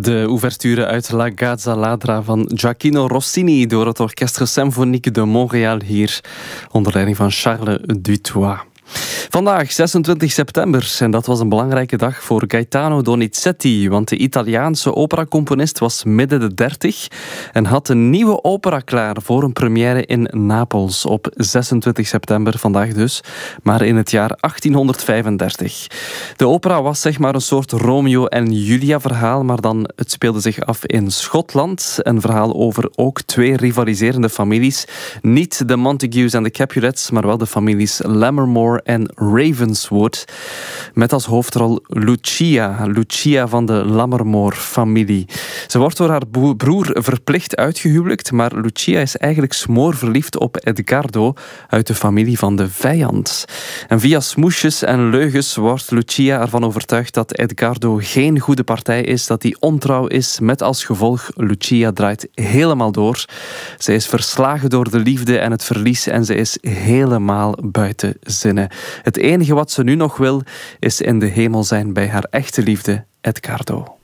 De ouverture uit La Gazza Ladra van Gioachino Rossini door het Orchestre Symphonique de Montréal hier, onder leiding van Charles Dutoit. Vandaag, 26 september, en dat was een belangrijke dag voor Gaetano Donizetti, want de Italiaanse operacomponist was midden de 30 en had een nieuwe opera klaar voor een première in Napels op 26 september, vandaag dus, maar in het jaar 1835. De opera was zeg maar een soort Romeo en Julia verhaal, maar dan het speelde zich af in Schotland. Een verhaal over ook twee rivaliserende families. Niet de Montagues en de Capulets, maar wel de families Lammermoor en Ravenswood, met als hoofdrol Lucia van de Lammermoor-familie. Ze wordt door haar broer verplicht uitgehuwelijkt, maar Lucia is eigenlijk smoorverliefd op Edgardo uit de familie van de vijand. En via smoesjes en leugens wordt Lucia ervan overtuigd dat Edgardo geen goede partij is, dat hij ontrouw is, met als gevolg Lucia draait helemaal door. Ze is verslagen door de liefde en het verlies en ze is helemaal buiten zinnen. Het enige wat ze nu nog wil, is in de hemel zijn bij haar echte liefde, Edgardo.